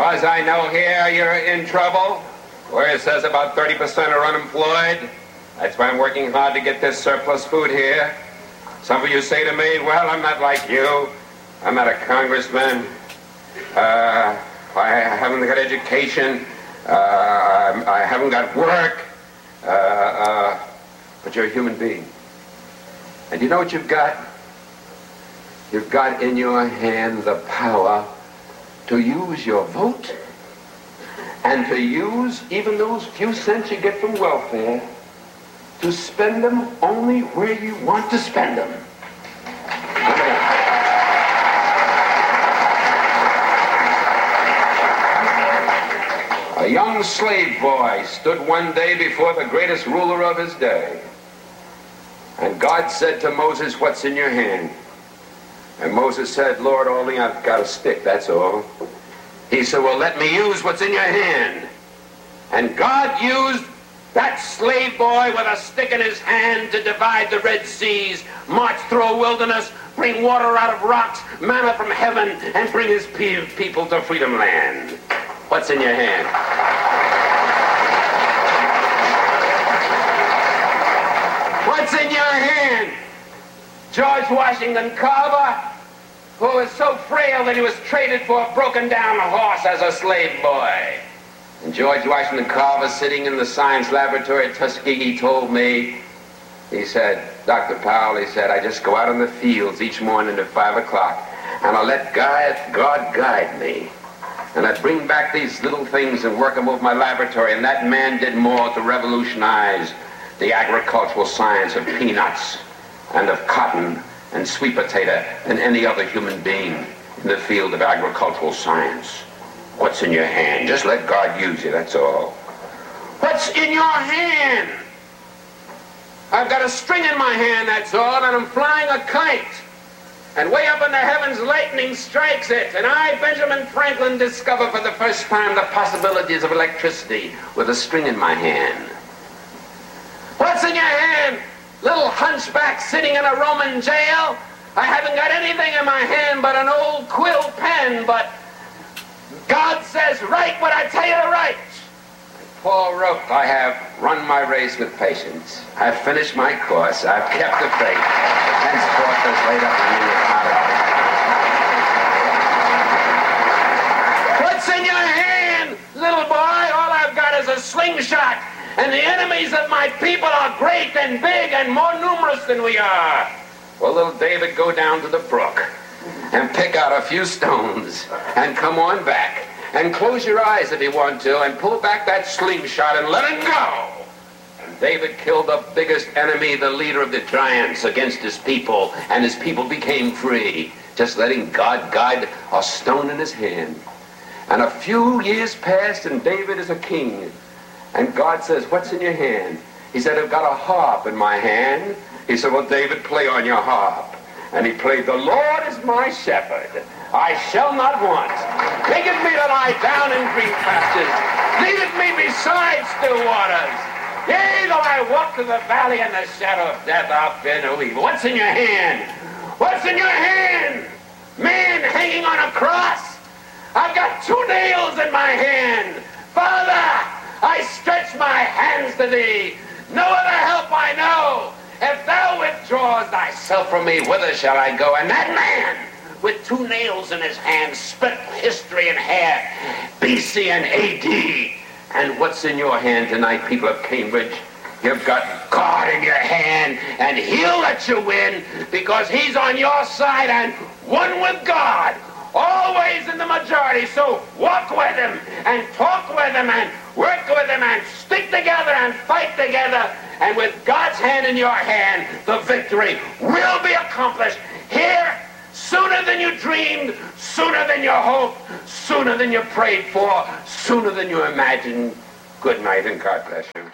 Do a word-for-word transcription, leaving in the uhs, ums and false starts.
Because I know here you're in trouble, where it says about thirty percent are unemployed. That's why I'm working hard to get this surplus food here. Some of you say to me, well, I'm not like you. I'm not a congressman. Uh, I haven't got education. Uh, I haven't got work. Uh, uh, but you're a human being. And you know what you've got? You've got in your hand the power to use your vote and to use even those few cents you get from welfare to spend them only where you want to spend them. A young slave boy stood one day before the greatest ruler of his day. And God said to Moses, what's in your hand? And Moses said, Lord, only I've got a stick, that's all. He said, well, let me use what's in your hand. And God used that slave boy with a stick in his hand to divide the Red Seas, march through a wilderness, bring water out of rocks, manna from heaven, and bring his pe- people to freedom land. What's in your hand? What's in your hand? George Washington Carver, who was so frail that he was traded for a broken-down horse as a slave boy. And George Washington Carver, sitting in the science laboratory at Tuskegee, told me, he said, Doctor Powell, he said, I just go out in the fields each morning at five o'clock, and I let God, God guide me. And I bring back these little things and work them over my laboratory, and that man did more to revolutionize the agricultural science of peanuts and of cotton and sweet potato than any other human being in the field of agricultural science. What's in your hand? Just let God use you, that's all. What's in your hand? I've got a string in my hand, that's all, and I'm flying a kite. And way up in the heavens, lightning strikes it. And I, Benjamin Franklin, discover for the first time the possibilities of electricity with a string in my hand. What's in your hand? Little hunchback sitting in a Roman jail? I haven't got anything in my hand but an old quill pen, but God says, write what I tell you to write. Paul wrote, I have run my race with patience. I've finished my course. I've kept the faith. Henceforth is laid up in me account of it. What's in your hand, little boy? All I've got is a slingshot. And the enemies of my people are great and big and more numerous than we are. Well, little David, go down to the brook and pick out a few stones and come on back. And close your eyes if you want to and pull back that slingshot and let it go. And David killed the biggest enemy, the leader of the giants, against his people, and his people became free, just letting God guide a stone in his hand. And a few years passed and David is a king. And God says, what's in your hand? He said, I've got a harp in my hand. He said, well, David, play on your harp. And he played, the Lord is my shepherd. I shall not want. Maketh me to lie down in green pastures. Leadeth me beside still waters. Yea, though I walk through the valley and the shadow of death, I'll fear no evil. What's in your hand? What's in your hand? Man hanging on a cross. I've got two nails in my hand. Father, I stretch my hands to thee. No other help I know. If thou withdraws thyself from me, whither shall I go? And that man, with two nails in his hand, split history in half, B C and A D. And what's in your hand tonight, people of Cambridge? You've got God in your hand, and he'll let you win, because he's on your side and one with God, always in the majority. So walk with him, and talk with him, and work with him, and stick together, and fight together. And with God's hand in your hand, the victory will be accomplished here, sooner than you dreamed, sooner than you hoped, sooner than you prayed for, sooner than you imagined. Good night and God bless you.